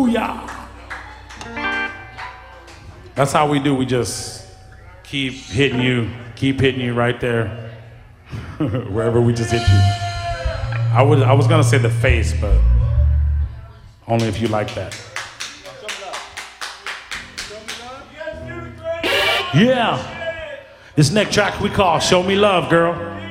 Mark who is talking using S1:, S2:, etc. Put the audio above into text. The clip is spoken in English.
S1: Hallelujah. That's how we do. We just keep hitting you right there. Wherever we just hit you. I was gonna say the face, but only if you like that. Yeah. This next track we call Show Me Love, girl.